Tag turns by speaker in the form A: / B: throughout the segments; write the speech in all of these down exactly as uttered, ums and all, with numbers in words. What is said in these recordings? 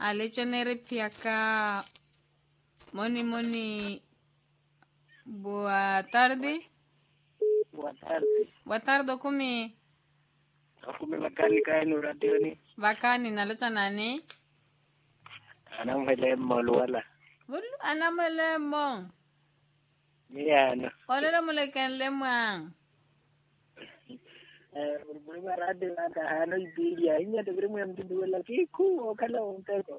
A: Alechonere piaka. Moni moni. Boa tarde.
B: Boa tarde.
A: Boa tarde kumi.
B: Kumi bakani kainu radio ni.
A: Bakani naleta nani?
B: Anamwele moluala.
A: Bulu anamele mo.
B: Miyano.
A: Olele muleken lemang.
B: Eh, berburu radio ada hano ibiya. Inya de berburu yang dua lagi ku okala unteko.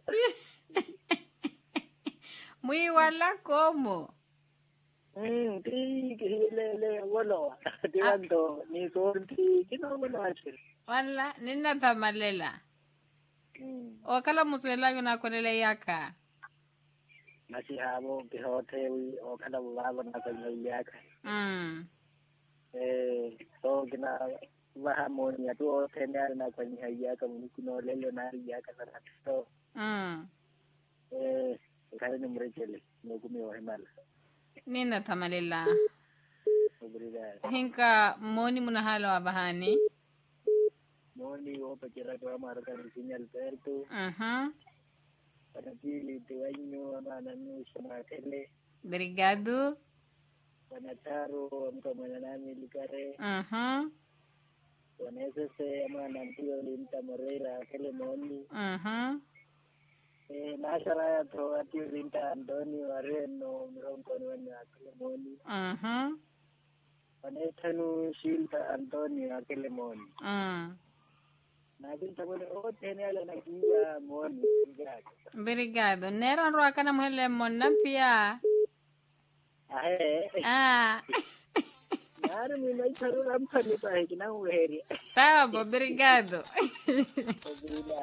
A: Muy wala como.
B: Hmm, ti le le wolo. Diwanto ni sorti kino wolo achir.
A: Wala nina tamalela.
B: Hmm.
A: Okala muswela yuna konele yaka.
B: Masih habo kihote okala baba na kanya yaka.
A: Mm.
B: Eh, so kina mahamoni atu o tenere na kanya yaka munikuno lelo na yaka na to.
A: Mm.
B: Eh, kaya ni mrejele ngokumi wa himala.
A: Nina tamalela.
B: Obrigado.
A: Hinka moni munahalo abahani.
B: Moni o pekira to amara kan sinyal perto.
A: Mhm.
B: Para pili tuanyo mana nu sama tele.
A: Obrigado.
B: Para taro amka mananami likare.
A: Mhm.
B: Wanese se amana ntio linta moreira kele moni.
A: Mhm.
B: Eh, nasara to ati linta andoni wareno mrongo ni akele moni.
A: Mhm.
B: Wanetanu shilta andoni akele moni.
A: Mm.
B: Nakin tabole o tenele na kiya moni.
A: Obrigado. Nera ro akana muhele monna pia.
B: Ahe.
A: Ah.
B: Nara mi mai tharu ram phani pa hai kina ueri.
A: Tá, obrigado.
B: Obrigado.